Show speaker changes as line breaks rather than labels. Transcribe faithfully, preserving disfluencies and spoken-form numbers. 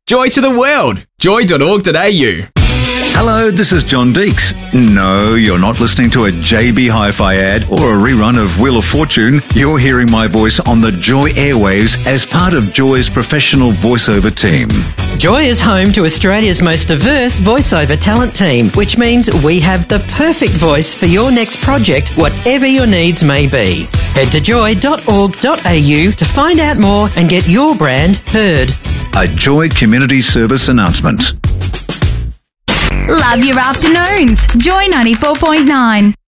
Joy to the world. joy dot org dot a u.
Hello, this is John Deeks. No, you're not listening to a J B Hi-Fi ad or a rerun of Wheel of Fortune. You're hearing my voice on the Joy airwaves as part of Joy's professional voiceover team.
Joy is home to Australia's most diverse voiceover talent team, which means we have the perfect voice for your next project, whatever your needs may be. Head to joy dot org dot a u to find out more and get your brand heard.
A Joy Community Service announcement.
Love your afternoons. Joy ninety-four point nine.